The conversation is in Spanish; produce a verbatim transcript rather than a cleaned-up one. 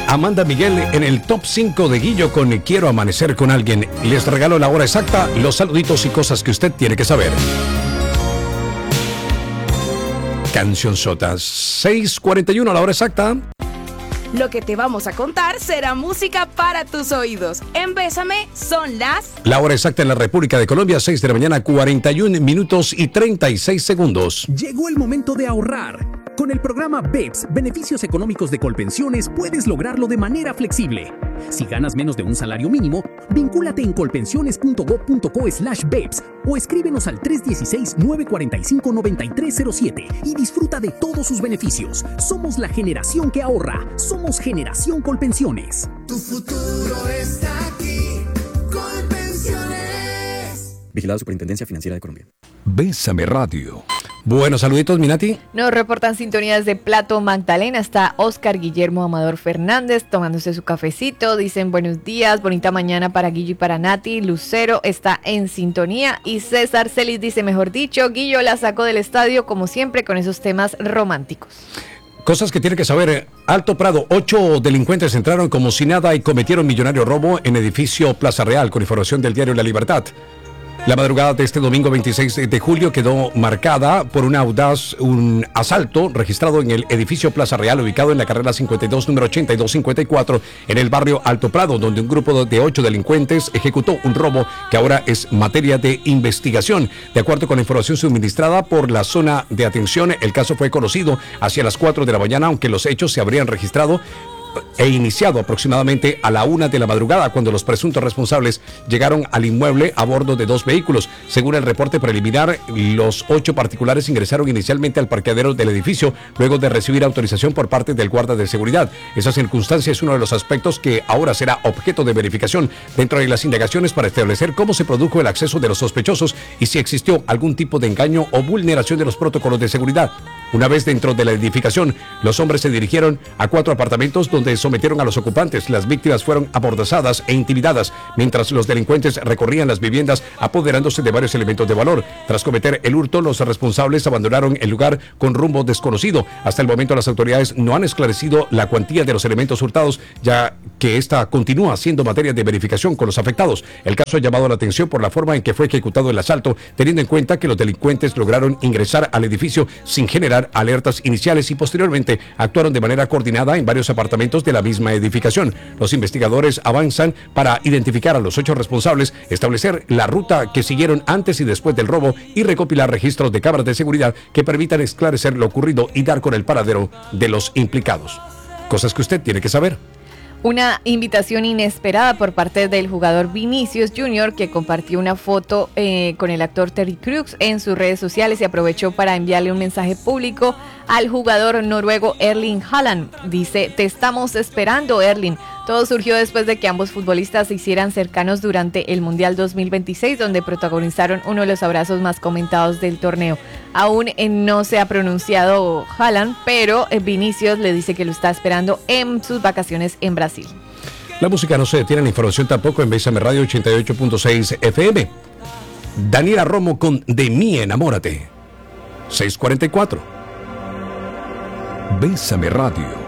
Amanda Miguel en el top cinco de Guillo con Quiero amanecer con alguien. Les regalo la hora exacta, los saluditos y cosas que usted tiene que saber. Cancionzotas, seis cuarenta y uno, la hora exacta. Lo que te vamos a contar será música para tus oídos. En Bésame son las... La hora exacta en la República de Colombia, seis de la mañana, cuarenta y un minutos y treinta y seis segundos. Llegó el momento de ahorrar. Con el programa B E P S, Beneficios Económicos de Colpensiones, puedes lograrlo de manera flexible. Si ganas menos de un salario mínimo, vincúlate en colpensiones.gov.co slash B E P S o escríbenos al tres uno seis, nueve cuatro cinco, nueve tres cero siete y disfruta de todos sus beneficios. Somos la generación que ahorra. Somos Generación Colpensiones. Tu futuro está aquí. Colpensiones. Vigilado Superintendencia Financiera de Colombia. Bésame Radio. Buenos saluditos, Minati. Nos reportan sintonías de Plato Magdalena. Está Oscar Guillermo Amador Fernández tomándose su cafecito. Dicen buenos días, bonita mañana para Guillo y para Nati. Lucero está en sintonía. Y César Celis dice, mejor dicho, Guillo la sacó del estadio como siempre con esos temas románticos. Cosas que tiene que saber. Alto Prado, ocho delincuentes entraron como si nada y cometieron millonario robo en edificio Plaza Real, con información del diario La Libertad. La madrugada de este domingo veintiséis de julio quedó marcada por un audaz, un asalto registrado en el edificio Plaza Real, ubicado en la carrera cincuenta y dos, número ochenta y dos cincuenta y cuatro, en el barrio Alto Prado, donde un grupo de ocho delincuentes ejecutó un robo que ahora es materia de investigación. De acuerdo con la información suministrada por la zona de atención, el caso fue conocido hacia las cuatro de la mañana, aunque los hechos se habrían registrado e iniciado aproximadamente a la una de la madrugada, cuando los presuntos responsables llegaron al inmueble a bordo de dos vehículos. Según el reporte preliminar, los ocho particulares ingresaron inicialmente al parqueadero del edificio luego de recibir autorización por parte del guarda de seguridad. Esa circunstancia es uno de los aspectos que ahora será objeto de verificación dentro de las indagaciones para establecer cómo se produjo el acceso de los sospechosos y si existió algún tipo de engaño o vulneración de los protocolos de seguridad. Una vez dentro de la edificación, los hombres se dirigieron a cuatro apartamentos donde sometieron a los ocupantes. Las víctimas fueron abordazadas e intimidadas, mientras los delincuentes recorrían las viviendas apoderándose de varios elementos de valor. Tras cometer el hurto, los responsables abandonaron el lugar con rumbo desconocido. Hasta el momento las autoridades no han esclarecido la cuantía de los elementos hurtados, ya que esta continúa siendo materia de verificación con los afectados. El caso ha llamado la atención por la forma en que fue ejecutado el asalto, teniendo en cuenta que los delincuentes lograron ingresar al edificio sin generar alertas iniciales y posteriormente actuaron de manera coordinada en varios apartamentos de la misma edificación. Los investigadores avanzan para identificar a los ocho responsables, establecer la ruta que siguieron antes y después del robo y recopilar registros de cámaras de seguridad que permitan esclarecer lo ocurrido y dar con el paradero de los implicados. Cosas que usted tiene que saber. Una invitación inesperada por parte del jugador Vinicius Junior, que compartió una foto eh, con el actor Terry Crews en sus redes sociales y aprovechó para enviarle un mensaje público al jugador noruego Erling Haaland. Dice, te estamos esperando, Erling. Todo surgió después de que ambos futbolistas se hicieran cercanos durante el Mundial dos mil veintiséis, donde protagonizaron uno de los abrazos más comentados del torneo. Aún eh, no se ha pronunciado Haaland, pero eh, Vinicius le dice que lo está esperando en sus vacaciones en Brasil. La música no se detiene, la información tampoco en Bésame Radio ochenta y ocho punto seis F M. Daniela Romo con De mí enamórate. seis cuarenta y cuatro. Bésame Radio.